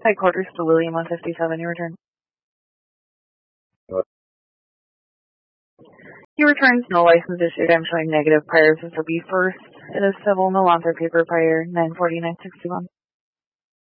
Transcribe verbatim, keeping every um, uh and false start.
Headquarters to William one fifty-seven, you return. What? You returns no license issued. I'm showing negative prior. This will be first. It is civil, no longer paper prior, nine forty-nine sixty-one.